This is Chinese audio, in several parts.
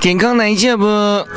健康哪一节不？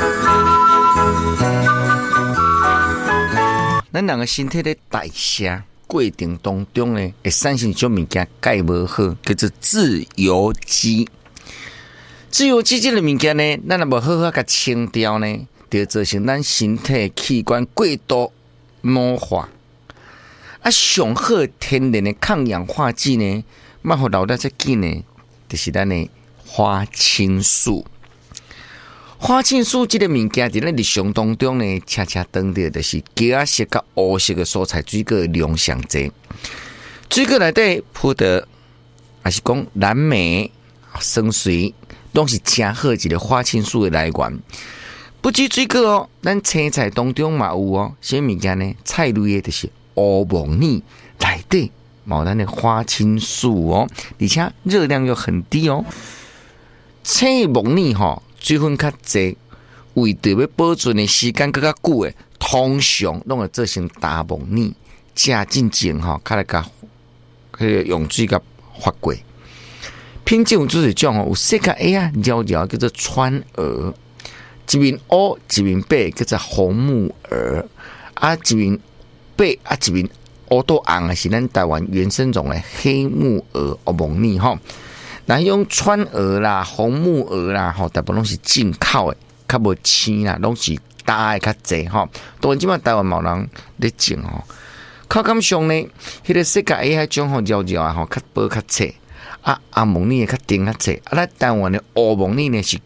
咱人个身体的代谢过程当中呢，会产生一种物件钙无好，叫做自由基。自由基这个物件呢，咱若无好好甲清掉呢，就造成咱身体器官过度老化。啊，上好天然的抗氧化剂呢，莫互老得遮紧呢，就是咱的花青素。花青素这个物件在咱日常当中呢，恰恰当到就是茄色甲乌色的蔬菜水果量上济。水果内底葡萄，还是讲蓝莓、生水，拢是真好一个花青素的来源。不止水果哦，咱青菜当中嘛有哦，什么物件呢？菜类的就是乌木耳内底冇咱的花青素哦，而且热量又很低哦。青木耳吼。水分较济，为着要保存的时间更较久的，通常拢会做成大木耳，加进前吼，较来甲用水甲发过。品种就是种吼，有细个A啊，绕绕叫做川蛾，一面乌一面白叫做红木耳，啊一面白啊一面乌到红的是咱台湾原生种的黑木耳乌木耳吼。那用川蛾啦、红木蛾啦，吼，大部分拢是进口的，较无青啦，拢是大的较济吼。当然，即马台湾冇人咧种吼。口感上呢，迄个世界迄种吼绕绕啊，吼较薄较脆，啊红木耳较甜较脆，啊咱台湾的乌木耳呢是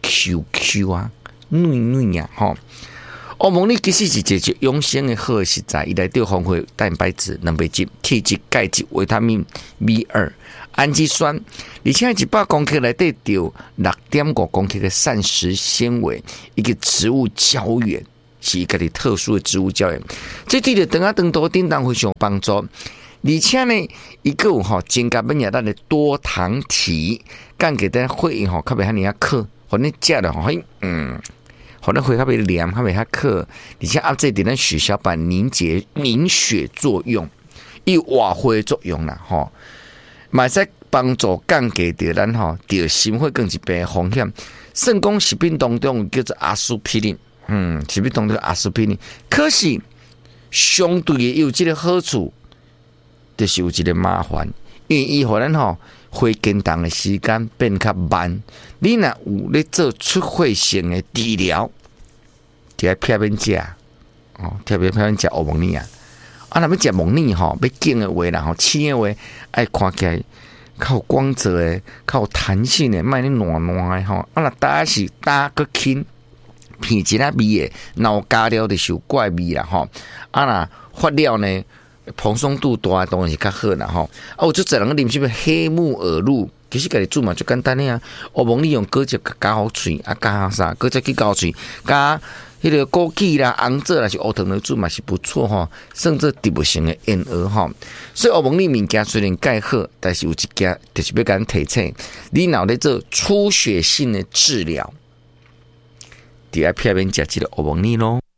QQ 啊，软软啊，吼。乌木耳其实是一个养生的好食材，伊内底丰富蛋白质、蛋白质、铁质、钙质、维他命 B2、氨基酸，而且100公克内底有6.5公克的膳食纤维，一个植物胶原，是一个特殊的植物胶原，这对着肠仔长途叮当非常有帮助。而且呢，伊个有吼增加本亚咱的多糖体，降低咱血液吼较袂遐尼啊渴，互你食了吼互咱血较袂凉，较袂遐渴，而且压制伫咱血小板凝血作用，伊活血作用啦吼。嘛会使帮助降低着咱吼得心血管疾病的风险。肾功食品当中叫做阿司匹林，食品当中阿司匹林，可是相对的有这个好处，就是有一个麻烦，因为伊互咱吼血跟动的时间变较慢。你若有咧做出血性的治疗，就要避免食哦，特别避免食乌木耳啊。啊，若要食木耳吼，要紧的话啦，吼，青的话，爱看起来较有光泽的、较有弹性的，莫咧软软的吼。啊，若打是打个轻，片一仔味的，然后加了就是有怪味啦吼。啊，若发了呢，蓬松度大，当然是较好啦吼。啊，有足侪人啉什么黑木耳露，其实家己煮嘛最简单的啊。乌木耳用果汁加好喙，啊加啥？果汁去加喙，加。迄个枸杞啦、红枣啦是乌糖来煮嘛是不错吼，甚至植物性的燕鹅吼。所以乌木耳物件虽然介好，但是有一件就是要甲咱提醒，你若咧做出血性的治疗，就要避免食这个乌木耳咯。